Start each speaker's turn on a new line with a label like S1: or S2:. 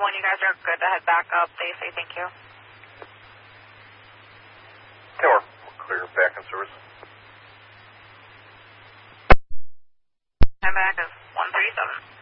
S1: when you guys are good to head back up, they say thank you.
S2: Okay, we're clear back in service.
S1: Head back is 137.